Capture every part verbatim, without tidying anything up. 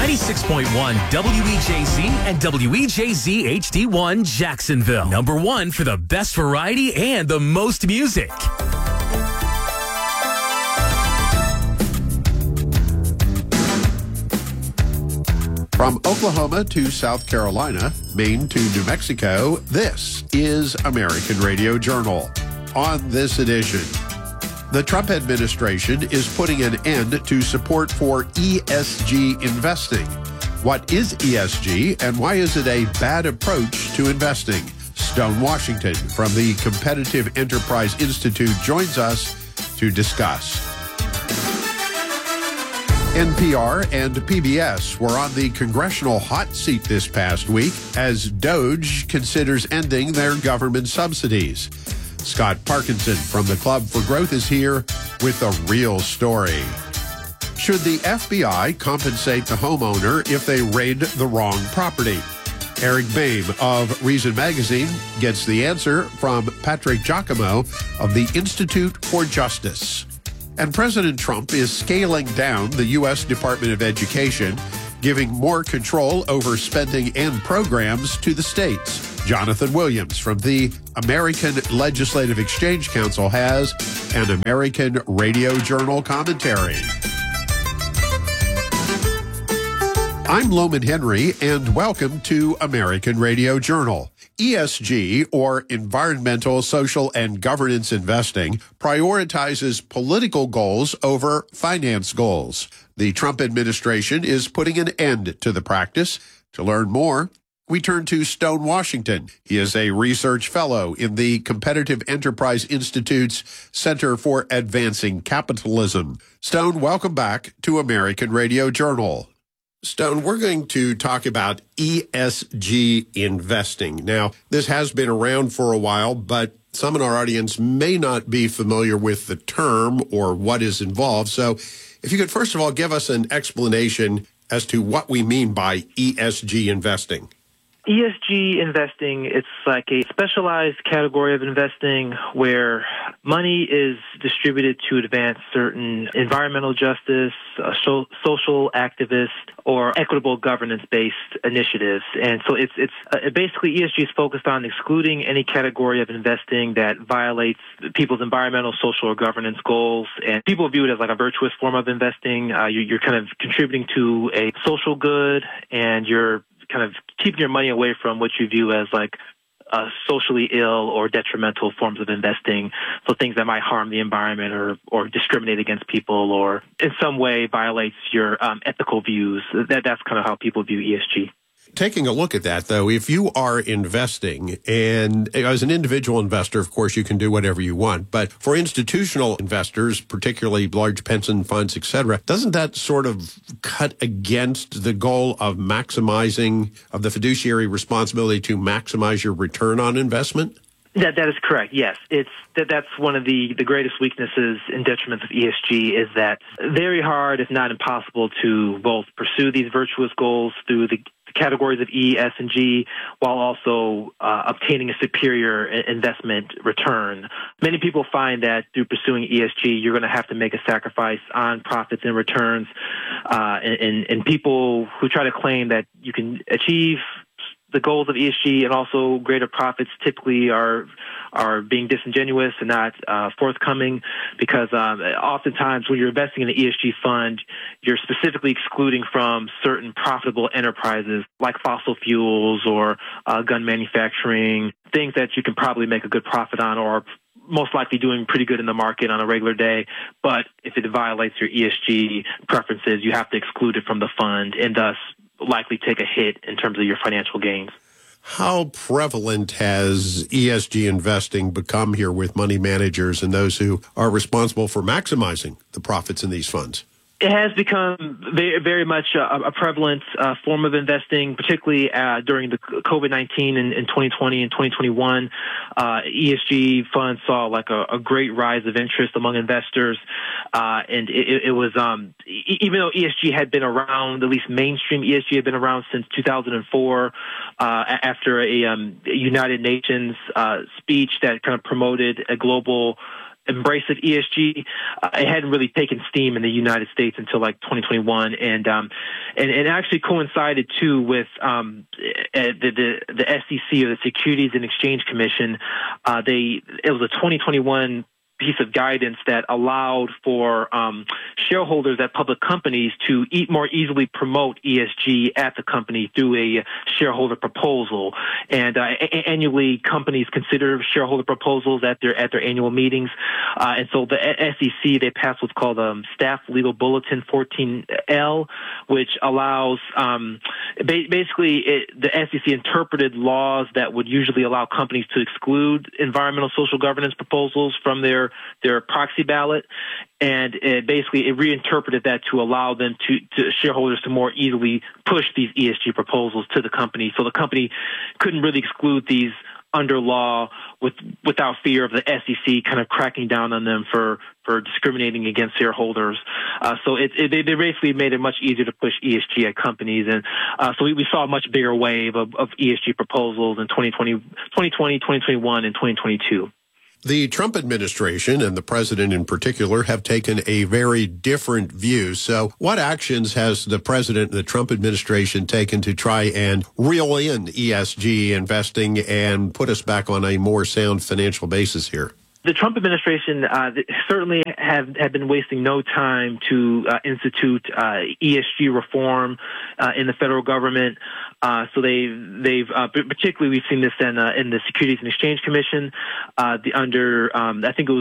ninety-six point one W E J Z and W E J Z H D one Jacksonville. Number one for the best variety and the most music. From Oklahoma to South Carolina, Maine to New Mexico, this is American Radio Journal. On this edition, the Trump administration is putting an end to support for E S G investing. What is E S G and why is it a bad approach to investing? Stone Washington from the Competitive Enterprise Institute joins us to discuss. N P R and P B S were on the congressional hot seat this past week as DOGE considers ending their government subsidies. Scott Parkinson from the Club for Growth is here with a real story. Should the F B I compensate the homeowner if they raid the wrong property? Eric Boehm of Reason Magazine gets the answer from Patrick Giacomo of the Institute for Justice. And President Trump is scaling down the U S Department of Education, giving more control over spending and programs to the states. Jonathan Williams from the American Legislative Exchange Council has an American Radio Journal commentary. I'm Loman Henry, and welcome to American Radio Journal. E S G, or Environmental, Social, and Governance Investing, prioritizes political goals over finance goals. The Trump administration is putting an end to the practice. To learn more, we turn to Stone Washington. He is a research fellow in the Competitive Enterprise Institute's Center for Advancing Capitalism. Stone, welcome back to American Radio Journal. Stone, we're going to talk about E S G investing. Now, this has been around for a while, but some in our audience may not be familiar with the term or what is involved. So if you could first of all give us an explanation as to what we mean by E S G investing. E S G investing, it's like a specialized category of investing where money is distributed to advance certain environmental justice, uh, so, social activist, or equitable governance-based initiatives. And so it's it's uh, basically E S G is focused on excluding any category of investing that violates people's environmental, social, or governance goals. And people view it as like a virtuous form of investing. Uh, you, you're kind of contributing to a social good, and you're kind of keeping your money away from what you view as like uh, socially ill or detrimental forms of investing. So things that might harm the environment or, or discriminate against people or in some way violates your um, ethical views. That, that's kind of how people view E S G. Taking a look at that, though, if you are investing, and as an individual investor, of course, you can do whatever you want. But for institutional investors, particularly large pension funds, et cetera, doesn't that sort of cut against the goal of maximizing, of the fiduciary responsibility to maximize your return on investment? That that is correct. Yes, it's that. That's one of the, the greatest weaknesses and detriments of E S G is that very hard, if not impossible, to both pursue these virtuous goals through the categories of E, S, and G, while also uh, obtaining a superior investment return. Many people find that through pursuing E S G, you're going to have to make a sacrifice on profits and returns. Uh, and, and, and people who try to claim that you can achieve the goals of E S G and also greater profits typically are are being disingenuous and not uh, forthcoming because um, oftentimes when you're investing in an E S G fund, you're specifically excluding from certain profitable enterprises like fossil fuels or uh, gun manufacturing, things that you can probably make a good profit on or most likely doing pretty good in the market on a regular day. But if it violates your E S G preferences, you have to exclude it from the fund and thus likely take a hit in terms of your financial gains. How prevalent has E S G investing become here with money managers and those who are responsible for maximizing the profits in these funds? It has become very, very much a, a prevalent uh, form of investing, particularly uh, during the COVID nineteen in, in twenty twenty and twenty twenty-one. Uh, E S G funds saw like a, a great rise of interest among investors. Uh, and it, it was, um, even though E S G had been around, at least mainstream E S G had been around since two thousand four, uh, after a um, United Nations uh, speech that kind of promoted a global embrace of E S G. Uh, it hadn't really taken steam in the United States until like twenty twenty-one. And um, and it actually coincided too with um, the, the the S E C, or the Securities and Exchange Commission. Uh, they it was a twenty twenty-one piece of guidance that allowed for um, shareholders at public companies to eat more easily promote E S G at the company through a shareholder proposal. And uh, a- annually, companies consider shareholder proposals at their at their annual meetings. Uh, and so the S E C, they passed what's called um, Staff Legal Bulletin fourteen L, which allows um, ba- basically it, the S E C interpreted laws that would usually allow companies to exclude environmental social governance proposals from their their proxy ballot, and it basically it reinterpreted that to allow them to, to shareholders to more easily push these E S G proposals to the company. So the company couldn't really exclude these under law with without fear of the S E C kind of cracking down on them for for discriminating against shareholders. Uh, so it, it they basically made it much easier to push E S G at companies, and uh, so we, we saw a much bigger wave of, of E S G proposals in twenty twenty, twenty twenty, twenty twenty-one, and twenty twenty-two. The Trump administration and the president in particular have taken a very different view. So what actions has the president and the Trump administration taken to try and reel in E S G investing and put us back on a more sound financial basis here? The Trump administration uh, certainly have, have been wasting no time to uh, institute uh, E S G reform uh, in the federal government. Uh, so they, they've uh, particularly we've seen this in, uh, in the Securities and Exchange Commission. Uh, the under um, I think it was.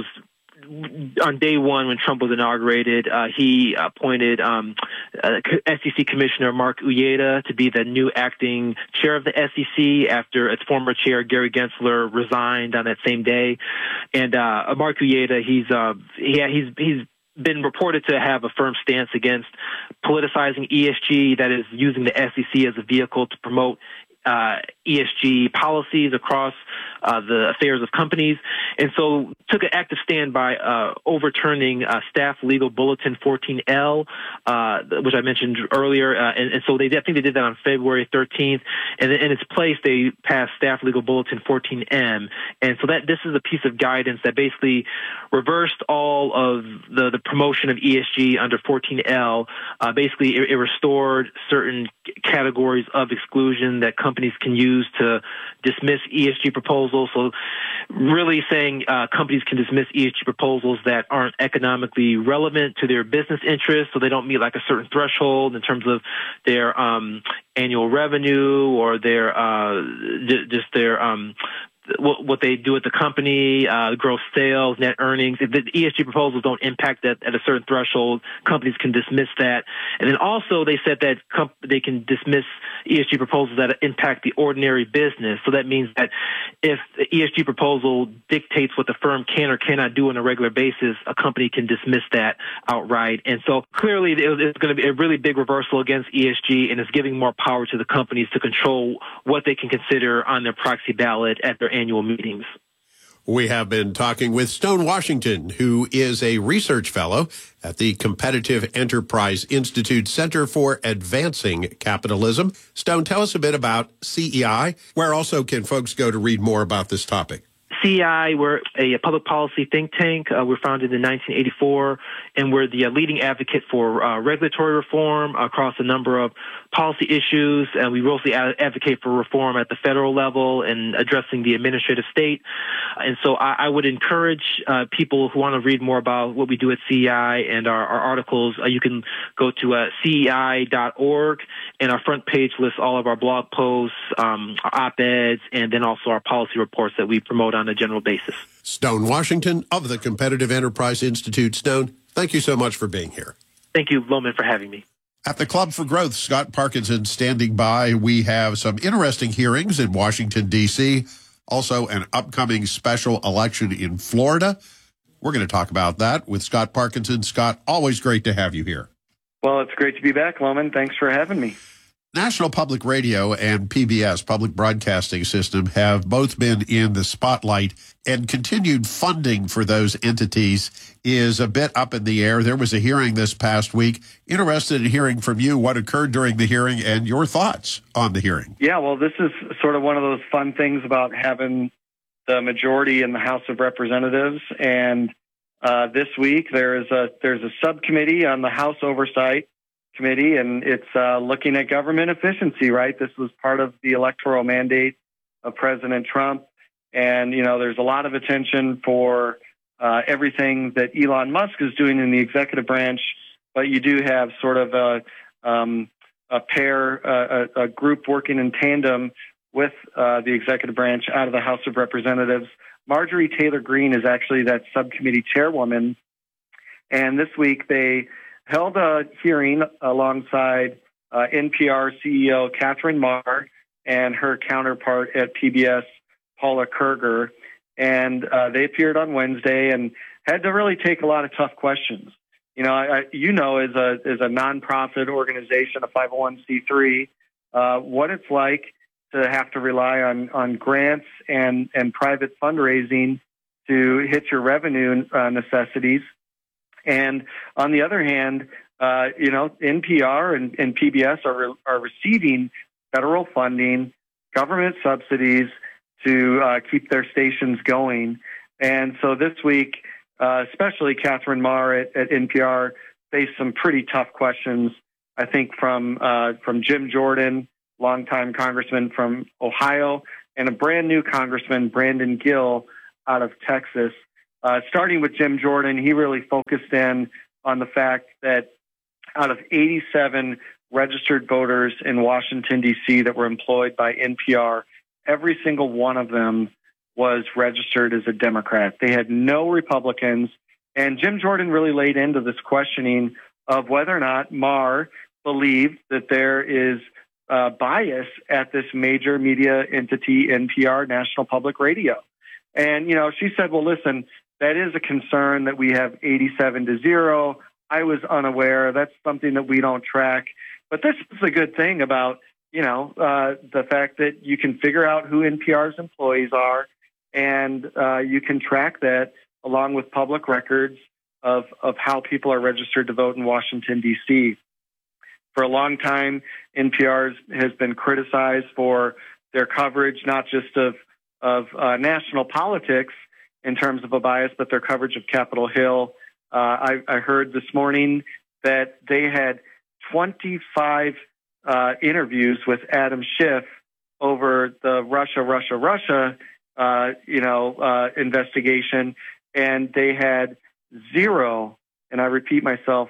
On day one, when Trump was inaugurated, uh, he appointed um, uh, S E C Commissioner Mark Uyeda to be the new acting chair of the S E C after its former chair, Gary Gensler, resigned on that same day. And uh, Mark Uyeda, he's uh, yeah, he's he's been reported to have a firm stance against politicizing E S G, that is, using the S E C as a vehicle to promote Uh, E S G policies across uh, the affairs of companies, and so took an active stand by uh, overturning uh, Staff Legal Bulletin fourteen L, uh, which I mentioned earlier, uh, and, and so they I think they did that on February thirteenth, and in its place they passed Staff Legal Bulletin fourteen M, and so that this is a piece of guidance that basically reversed all of the, the promotion of E S G under fourteen L. Uh, basically, it, it restored certain categories of exclusion that companies can use to dismiss E S G proposals. So really saying uh, companies can dismiss E S G proposals that aren't economically relevant to their business interests, so they don't meet like a certain threshold in terms of their um, annual revenue or their uh, just their um, what they do at the company, uh, gross sales, net earnings. If the E S G proposals don't impact that at a certain threshold, companies can dismiss that. And then also they said that comp- they can dismiss E S G proposals that impact the ordinary business. So that means that if the E S G proposal dictates what the firm can or cannot do on a regular basis, a company can dismiss that outright. And so clearly it's going to be a really big reversal against E S G, and it's giving more power to the companies to control what they can consider on their proxy ballot at their annual meetings. We have been talking with Stone Washington, who is a research fellow at the Competitive Enterprise Institute Center for Advancing Capitalism. Stone, tell us a bit about C E I. Where also can folks go to read more about this topic? C E I, we're a public policy think tank. Uh, we're founded in nineteen eighty-four, and we're the uh, leading advocate for uh, regulatory reform across a number of policy issues. And we mostly ad- advocate for reform at the federal level and addressing the administrative state. And so I, I would encourage uh, people who want to read more about what we do at C E I and our, our articles. Uh, you can go to uh, C E I dot org, and our front page lists all of our blog posts, um, our op-eds, and then also our policy reports that we promote on a general basis. Stone Washington of the Competitive Enterprise Institute. Stone, thank you so much for being here. Thank you, Loman, for having me. At the Club for Growth, Scott Parkinson standing by. We have some interesting hearings in Washington, D C, also an upcoming special election in Florida. We're going to talk about that with Scott Parkinson. Scott, always great to have you here. Well, it's great to be back, Loman. Thanks for having me. National Public Radio and P B S, Public Broadcasting System, have both been in the spotlight, and continued funding for those entities is a bit up in the air. There was a hearing this past week. Interested in hearing from you what occurred during the hearing and your thoughts on the hearing. Yeah, well, this is sort of one of those fun things about having the majority in the House of Representatives. And uh, this week there is a there's a subcommittee on the House Oversight committee, and it's uh, looking at government efficiency, right? This was part of the electoral mandate of President Trump. And, you know, there's a lot of attention for uh, everything that Elon Musk is doing in the executive branch, but you do have sort of a, um, a pair, uh, a, a group working in tandem with uh, the executive branch out of the House of Representatives. Marjorie Taylor Greene is actually that subcommittee chairwoman. And this week they held a hearing alongside uh, N P R C E O Catherine Maher and her counterpart at P B S, Paula Kerger. And uh, they appeared on Wednesday and had to really take a lot of tough questions. You know, I, I, you know, as a as a nonprofit organization, a five oh one c three, uh, what it's like to have to rely on on grants and and private fundraising to hit your revenue uh, necessities. And on the other hand, uh, you know, N P R and, and P B S are re- are receiving federal funding, government subsidies to uh, keep their stations going. And so this week, uh, especially Catherine Maher at, at N P R faced some pretty tough questions, I think, from uh, from Jim Jordan, longtime congressman from Ohio, and a brand new congressman, Brandon Gill, out of Texas. Uh, starting with Jim Jordan, he really focused in on the fact that out of eighty-seven registered voters in Washington, D C that were employed by N P R, every single one of them was registered as a Democrat. They had no Republicans. And Jim Jordan really laid into this questioning of whether or not Maher believed that there is uh, bias at this major media entity, N P R, National Public Radio. And, you know, she said, well, listen, that is a concern that we have eighty-seven to zero. I was unaware. That's something that we don't track. But this is a good thing about, you know, uh, the fact that you can figure out who N P R's employees are, and uh, you can track that along with public records of, of how people are registered to vote in Washington, D C. For a long time, N P R has been criticized for their coverage, not just of, of uh, national politics in terms of a bias, but their coverage of Capitol Hill. Uh, I, I heard this morning that they had twenty-five uh, interviews with Adam Schiff over the Russia, Russia, Russia, uh, you know, uh, investigation, and they had zero, and I repeat myself,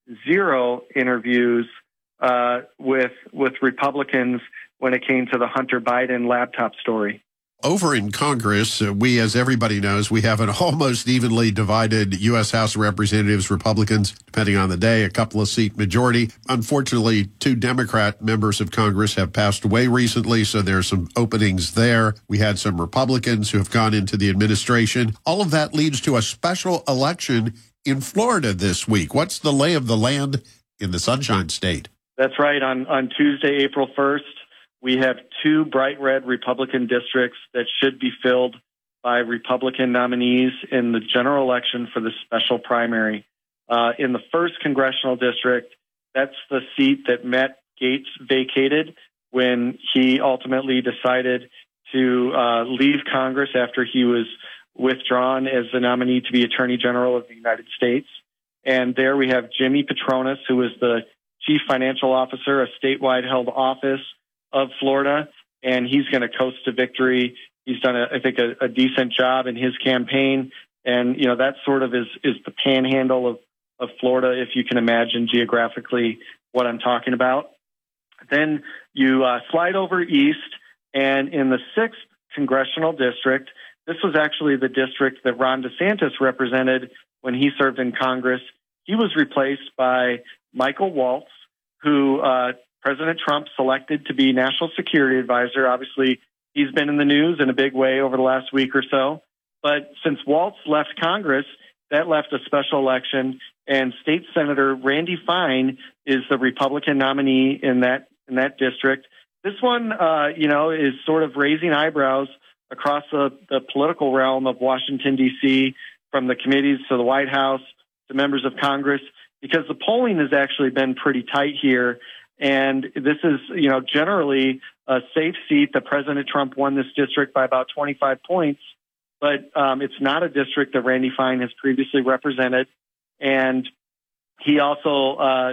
zero interviews uh, with with Republicans when it came to the Hunter Biden laptop story. Over in Congress, uh, we, as everybody knows, we have an almost evenly divided U S House of Representatives, Republicans, depending on the day, a couple of seat majority. Unfortunately, two Democrat members of Congress have passed away recently, so there's some openings there. We had some Republicans who have gone into the administration. All of that leads to a special election in Florida this week. What's the lay of the land in the Sunshine State? That's right. On, on Tuesday, April first, we have two bright red Republican districts that should be filled by Republican nominees in the general election for the special primary. Uh, in the first congressional district, that's the seat that Matt Gaetz vacated when he ultimately decided to uh, leave Congress after he was withdrawn as the nominee to be Attorney General of the United States. And there we have Jimmy Patronis, who is the Chief Financial Officer, a statewide held office of Florida, and he's going to coast to victory. He's done, a, I think, a, a decent job in his campaign, and you know that sort of is is the panhandle of of Florida, if you can imagine geographically what I'm talking about. Then you uh, slide over east, and in the sixth congressional district, this was actually the district that Ron DeSantis represented when he served in Congress. He was replaced by Michael Waltz, who uh, President Trump selected to be National Security Advisor. Obviously, he's been in the news in a big way over the last week or so. But since Waltz left Congress, that left a special election, and State Senator Randy Fine is the Republican nominee in that in that district. This one, uh, you know, is sort of raising eyebrows across the, the political realm of Washington, D C, from the committees to the White House to members of Congress, because the polling has actually been pretty tight here. And this is, you know, generally a safe seat that President Trump won this district by about twenty-five points. But um, it's not a district that Randy Fine has previously represented. And he also, uh,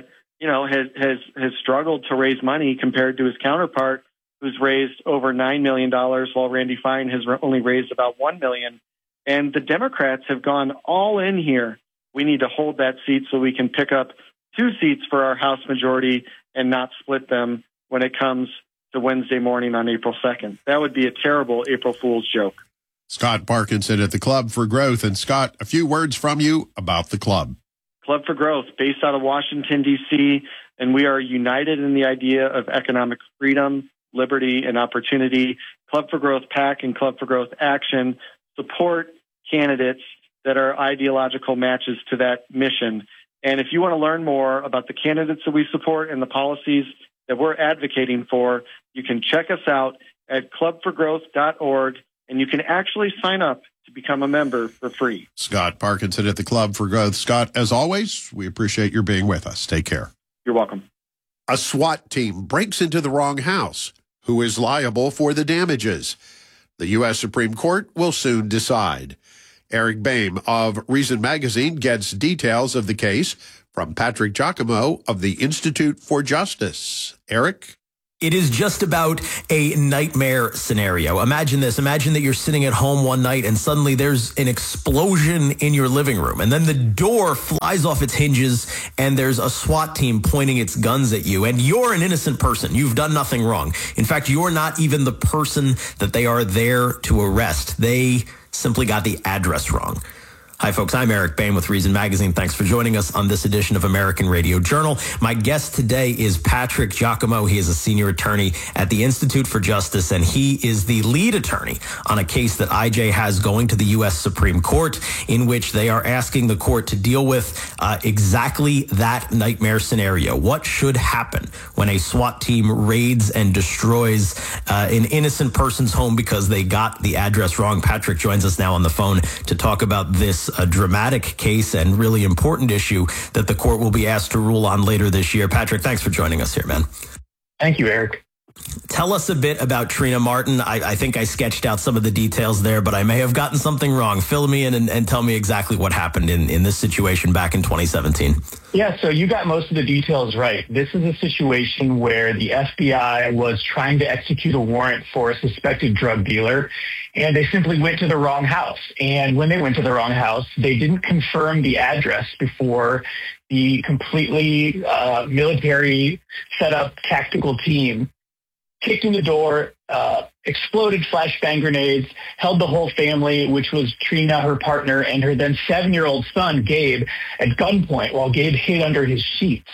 you know, has, has, has struggled to raise money compared to his counterpart, who's raised over nine million dollars, while Randy Fine has only raised about one million dollars. And the Democrats have gone all in here. We need to hold that seat so we can pick up two seats for our House majority and not split them when it comes to Wednesday morning on April second. That would be a terrible April Fool's joke. Scott Parkinson at the Club for Growth. And Scott, a few words from you about the club. Club for Growth, based out of Washington, D C, and we are united in the idea of economic freedom, liberty, and opportunity. Club for Growth PAC and Club for Growth Action support candidates that are ideological matches to that mission. And if you want to learn more about the candidates that we support and the policies that we're advocating for, you can check us out at club for growth dot org, and you can actually sign up to become a member for free. Scott Parkinson at the Club for Growth. Scott, as always, we appreciate your being with us. Take care. You're welcome. A SWAT team breaks into the wrong house. Who is liable for the damages? The U S Supreme Court will soon decide. Eric Boehm of Reason Magazine gets details of the case from Patrick Giacomo of the Institute for Justice. Eric? It is just about a nightmare scenario. Imagine this. Imagine that you're sitting at home one night and suddenly there's an explosion in your living room. And then the door flies off its hinges and there's a SWAT team pointing its guns at you. And you're an innocent person. You've done nothing wrong. In fact, you're not even the person that they are there to arrest. They simply got the address wrong. Hi, folks. I'm Eric Boehm with Reason Magazine. Thanks for joining us on this edition of American Radio Journal. My guest today is Patrick Giacomo. He is a senior attorney at the Institute for Justice, and he is the lead attorney on a case that I J has going to the U S Supreme Court, in which they are asking the court to deal with uh, exactly that nightmare scenario. What should happen when a SWAT team raids and destroys uh, an innocent person's home because they got the address wrong? Patrick joins us now on the phone to talk about this a dramatic case and really important issue that the court will be asked to rule on later this year. Patrick, thanks for joining us here, man. Thank you, Eric. Tell us a bit about Trina Martin. I, I think I sketched out some of the details there, but I may have gotten something wrong. Fill me in and, and tell me exactly what happened in, in this situation back in twenty seventeen. Yeah, so you got most of the details right. This is a situation where the F B I was trying to execute a warrant for a suspected drug dealer, and they simply went to the wrong house. And when they went to the wrong house, they didn't confirm the address before the completely uh, military set-up tactical team kicked in the door, uh, exploded flashbang grenades, held the whole family, which was Trina, her partner, and her then seven-year-old son, Gabe, at gunpoint while Gabe hid under his sheets.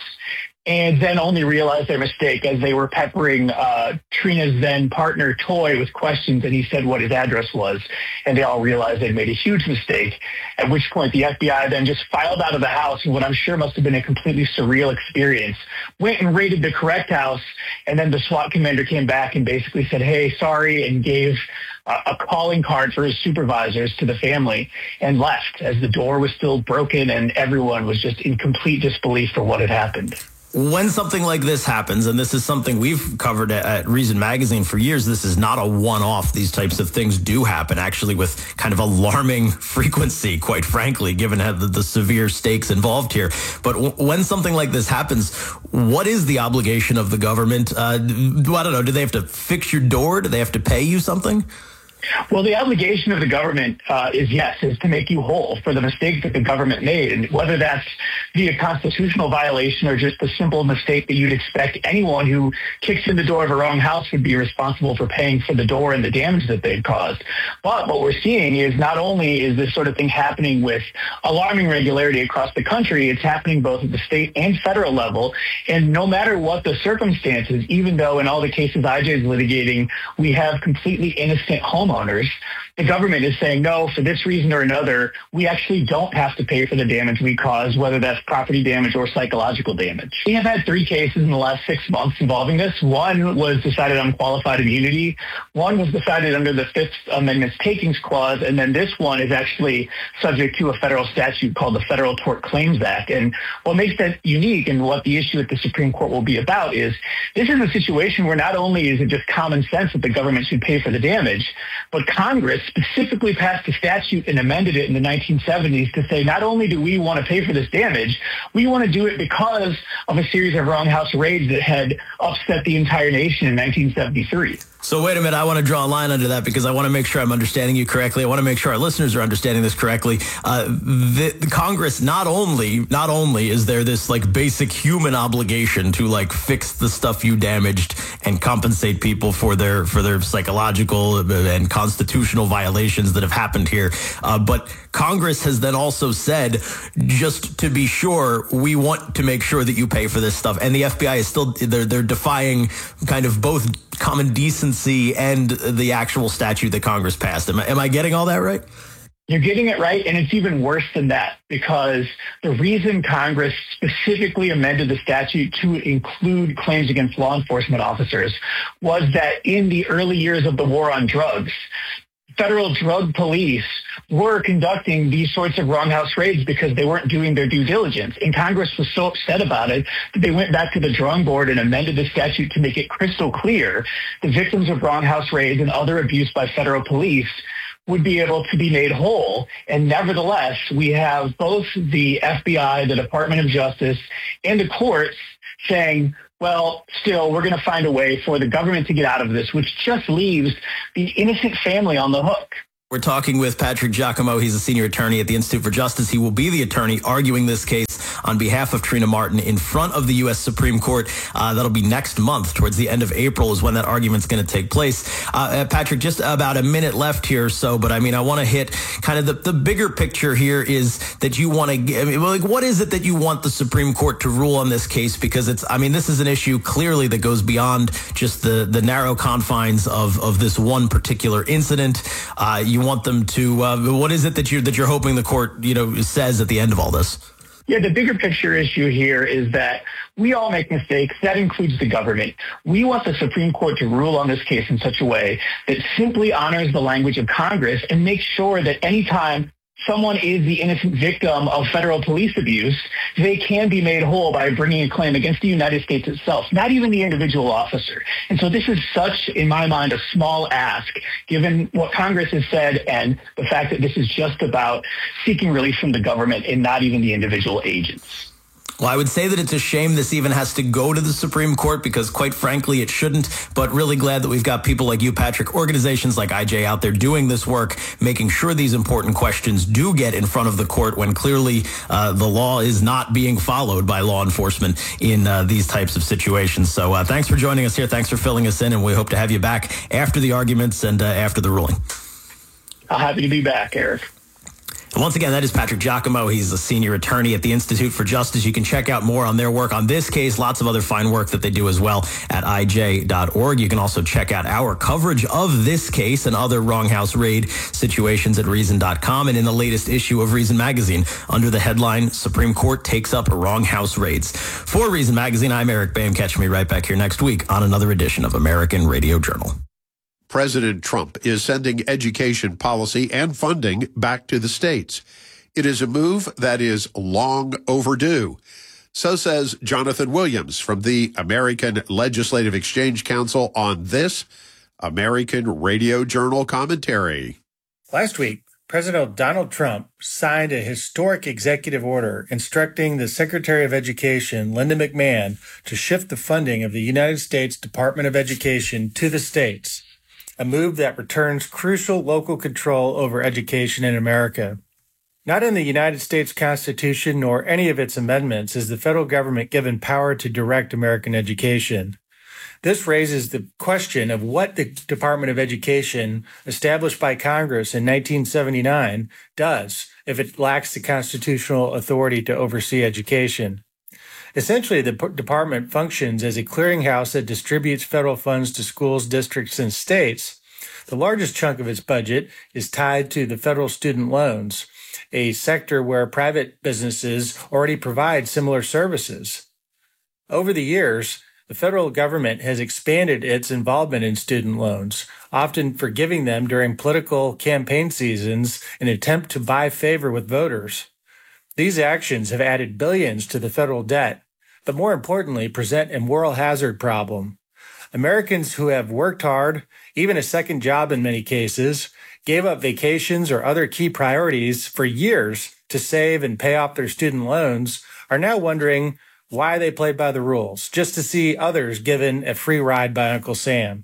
And then only realized their mistake as they were peppering uh, Trina's then partner, Toy, with questions, and he said what his address was. And they all realized they'd made a huge mistake, at which point the F B I then just filed out of the house in what I'm sure must have been a completely surreal experience, went and raided the correct house, and then the SWAT commander came back and basically said, hey, sorry, and gave uh, a calling card for his supervisors to the family and left as the door was still broken and everyone was just in complete disbelief for what had happened. When something like this happens, and this is something we've covered at Reason Magazine for years, this is not a one-off. These types of things do happen, actually, with kind of alarming frequency, quite frankly, given the, the severe stakes involved here. But w- when something like this happens, what is the obligation of the government? Uh, I don't know. Do they have to fix your door? Do they have to pay you something? Well, the obligation of the government uh, is, yes, is to make you whole for the mistakes that the government made. And whether that's via constitutional violation or just a simple mistake that you'd expect anyone who kicks in the door of a wrong house would be responsible for paying for the door and the damage that they've caused. But what we're seeing is not only is this sort of thing happening with alarming regularity across the country, it's happening both at the state and federal level. And no matter what the circumstances, even though in all the cases I J is litigating, we have completely innocent homeowners, the government is saying, no, for this reason or another, we actually don't have to pay for the damage we cause, whether that's property damage or psychological damage. We have had three cases in the last six months involving this. One was decided on qualified immunity. One was decided under the Fifth Amendment's takings clause. And then this one is actually subject to a federal statute called the Federal Tort Claims Act. And what makes that unique and what the issue at the Supreme Court will be about is this is a situation where not only is it just common sense that the government should pay for the damage, but Congress specifically passed a statute and amended it in the nineteen seventies to say not only do we want to pay for this damage, we want to do it because of a series of wrong house raids that had upset the entire nation in nineteen seventy-three. So wait a minute, I want to draw a line under that because I want to make sure I'm understanding you correctly. I want to make sure our listeners are understanding this correctly. Uh, the, the Congress, not only, not only is there this like basic human obligation to like fix the stuff you damaged and compensate people for their, for their psychological and constitutional violations that have happened here. Uh, but Congress has then also said, just to be sure, we want to make sure that you pay for this stuff. And the F B I is still, they're, they're defying kind of both common decency and the actual statute that Congress passed. Am I, am I getting all that right? You're getting it right, and it's even worse than that, because the reason Congress specifically amended the statute to include claims against law enforcement officers was that in the early years of the war on drugs, federal drug police were conducting these sorts of wrong house raids because they weren't doing their due diligence. And Congress was so upset about it that they went back to the drawing board and amended the statute to make it crystal clear the victims of wrong house raids and other abuse by federal police would be able to be made whole. And nevertheless, we have both the F B I, the Department of Justice, and the courts saying, well, still, we're going to find a way for the government to get out of this, which just leaves the innocent family on the hook. We're talking with Patrick Giacomo. He's a senior attorney at the Institute for Justice. He will be the attorney arguing this case on behalf of Trina Martin in front of the U S Supreme Court. Uh, that'll be next month. Towards the end of April is when that argument's going to take place. Uh, Patrick, just about a minute left here or so, but I mean, I want to hit kind of the, the bigger picture here is that you want to, I mean, like, what is it that you want the Supreme Court to rule on this case? Because it's, I mean, this is an issue clearly that goes beyond just the, the narrow confines of, of this one particular incident. Uh, you want them to, uh, what is it that you're, that you're hoping the court, you know, says at the end of all this? Yeah, the bigger picture issue here is that we all make mistakes. That includes the government. We want the Supreme Court to rule on this case in such a way that simply honors the language of Congress and makes sure that anytime someone is the innocent victim of federal police abuse, they can be made whole by bringing a claim against the United States itself, not even the individual officer. And so this is such, in my mind, a small ask, given what Congress has said and the fact that this is just about seeking relief from the government and not even the individual agents. Well, I would say that it's a shame this even has to go to the Supreme Court because, quite frankly, it shouldn't. But really glad that we've got people like you, Patrick, organizations like I J out there doing this work, making sure these important questions do get in front of the court when clearly uh, the law is not being followed by law enforcement in uh, these types of situations. So uh, thanks for joining us here. Thanks for filling us in. And we hope to have you back after the arguments and uh, after the ruling. I'm happy to be back, Eric. And once again, that is Patrick Giacomo. He's a senior attorney at the Institute for Justice. You can check out more on their work on this case, lots of other fine work that they do as well at I J dot org. You can also check out our coverage of this case and other wrong house raid situations at reason dot com and in the latest issue of Reason Magazine under the headline, Supreme Court Takes Up Wrong House Raids. For Reason Magazine, I'm Eric Boehm. Catch me right back here next week on another edition of American Radio Journal. President Trump is sending education policy and funding back to the states. It is a move that is long overdue. So says Jonathan Williams from the American Legislative Exchange Council on this American Radio Journal commentary. Last week, President Donald Trump signed a historic executive order instructing the Secretary of Education, Linda McMahon, to shift the funding of the United States Department of Education to the states, a move that returns crucial local control over education in America. Not in the United States Constitution nor any of its amendments is the federal government given power to direct American education. This raises the question of what the Department of Education, established by Congress in nineteen seventy-nine, does if it lacks the constitutional authority to oversee education. Essentially, the department functions as a clearinghouse that distributes federal funds to schools, districts, and states. The largest chunk of its budget is tied to the federal student loans, a sector where private businesses already provide similar services. Over the years, the federal government has expanded its involvement in student loans, often forgiving them during political campaign seasons in an attempt to buy favor with voters. These actions have added billions to the federal debt, but more importantly, present a moral hazard problem. Americans who have worked hard, even a second job in many cases, gave up vacations or other key priorities for years to save and pay off their student loans are now wondering why they played by the rules, just to see others given a free ride by Uncle Sam.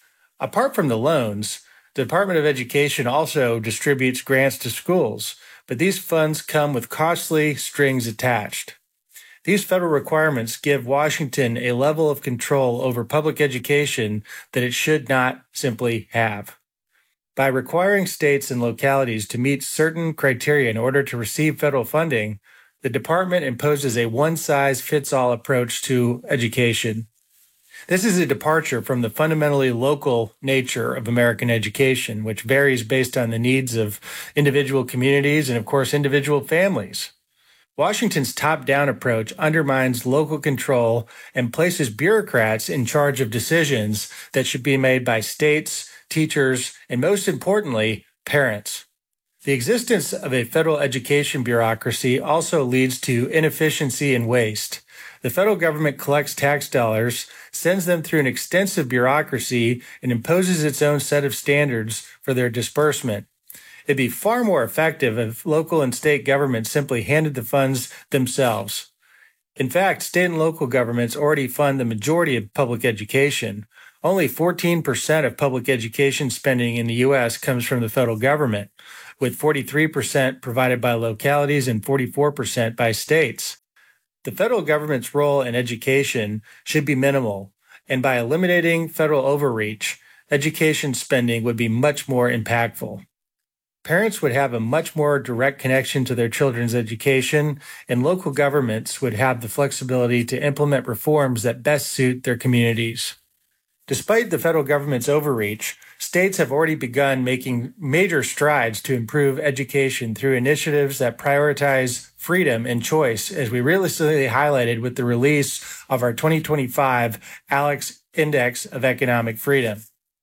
Apart from the loans, the Department of Education also distributes grants to schools, but these funds come with costly strings attached. These federal requirements give Washington a level of control over public education that it should not simply have. By requiring states and localities to meet certain criteria in order to receive federal funding, the department imposes a one-size-fits-all approach to education. This is a departure from the fundamentally local nature of American education, which varies based on the needs of individual communities and, of course, individual families. Washington's top-down approach undermines local control and places bureaucrats in charge of decisions that should be made by states, teachers, and most importantly, parents. The existence of a federal education bureaucracy also leads to inefficiency and waste. The federal government collects tax dollars, sends them through an extensive bureaucracy, and imposes its own set of standards for their disbursement. It'd be far more effective if local and state governments simply handed the funds themselves. In fact, state and local governments already fund the majority of public education. Only fourteen percent of public education spending in the U S comes from the federal government, with forty-three percent provided by localities and forty-four percent by states. The federal government's role in education should be minimal, and by eliminating federal overreach, education spending would be much more impactful. Parents would have a much more direct connection to their children's education, and local governments would have the flexibility to implement reforms that best suit their communities. Despite the federal government's overreach, states have already begun making major strides to improve education through initiatives that prioritize freedom and choice, as we recently highlighted with the release of our twenty twenty-five ALEC Index of Economic Freedom.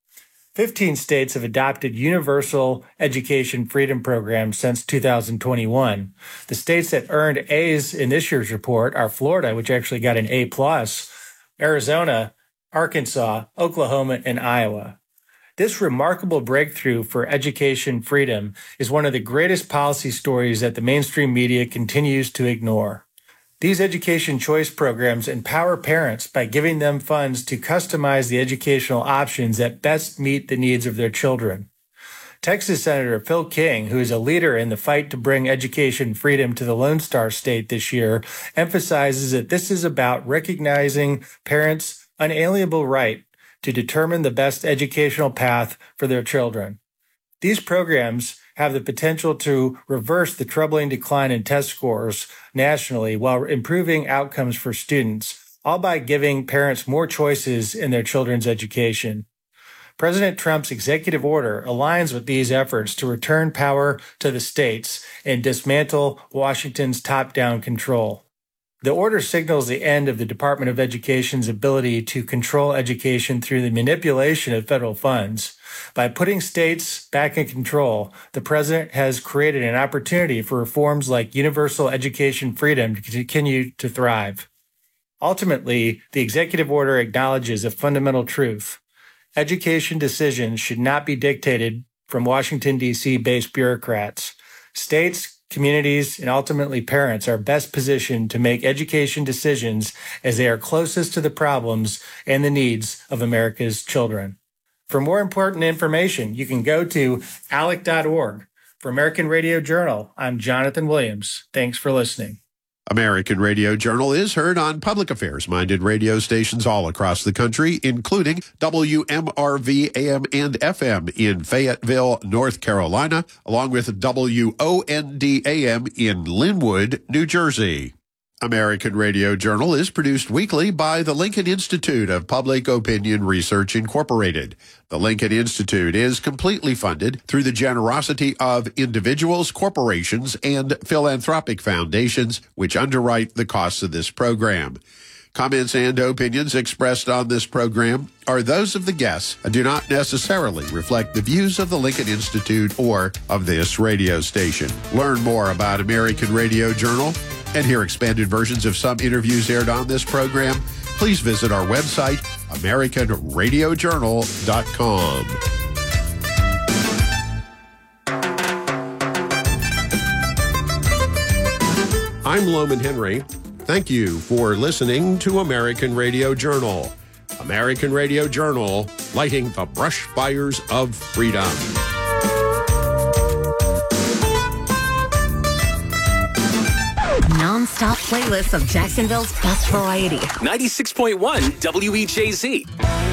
Fifteen states have adopted universal education freedom programs since two thousand twenty-one. The states that earned A's in this year's report are Florida, which actually got an A plus, Arizona, Arkansas, Oklahoma, and Iowa. This remarkable breakthrough for education freedom is one of the greatest policy stories that the mainstream media continues to ignore. These education choice programs empower parents by giving them funds to customize the educational options that best meet the needs of their children. Texas Senator Phil King, who is a leader in the fight to bring education freedom to the Lone Star State this year, emphasizes that this is about recognizing parents' unalienable right to determine the best educational path for their children. These programs have the potential to reverse the troubling decline in test scores nationally while improving outcomes for students, all by giving parents more choices in their children's education. President Trump's executive order aligns with these efforts to return power to the states and dismantle Washington's top-down control. The order signals the end of the Department of Education's ability to control education through the manipulation of federal funds. By putting states back in control, the president has created an opportunity for reforms like universal education freedom to continue to thrive. Ultimately, the executive order acknowledges a fundamental truth. Education decisions should not be dictated from Washington, D C-based bureaucrats. States, communities, and ultimately parents are best positioned to make education decisions as they are closest to the problems and the needs of America's children. For more important information, you can go to alec dot org. For American Radio Journal, I'm Jonathan Williams. Thanks for listening. American Radio Journal is heard on public affairs-minded radio stations all across the country, including W M R V A M and F M in Fayetteville, North Carolina, along with W O N D A M in Linwood, New Jersey. American Radio Journal is produced weekly by the Lincoln Institute of Public Opinion Research, Incorporated. The Lincoln Institute is completely funded through the generosity of individuals, corporations, and philanthropic foundations, which underwrite the costs of this program. Comments and opinions expressed on this program are those of the guests and do not necessarily reflect the views of the Lincoln Institute or of this radio station. Learn more about American Radio Journal and hear expanded versions of some interviews aired on this program, please visit our website, american radio journal dot com. I'm Loman Henry. Thank you for listening to American Radio Journal. American Radio Journal, lighting the brush fires of freedom. Non-stop playlists of Jacksonville's best variety. ninety-six point one W E J Z.